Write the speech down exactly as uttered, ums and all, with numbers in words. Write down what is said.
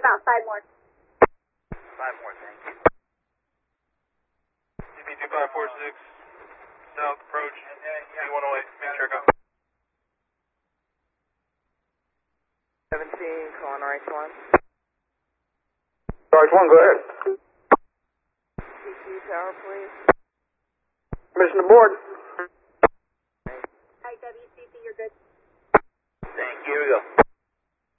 about five more. Five more, thank you. C B two five four six, south approach, B one oh eight, make sure go. seventeen, calling R H one. R H one, go ahead. C Q tower, please. Permission to board.